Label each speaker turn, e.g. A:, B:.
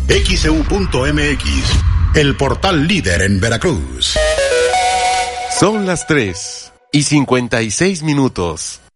A: XEU.mx, el portal líder en Veracruz.
B: Son las 3:56.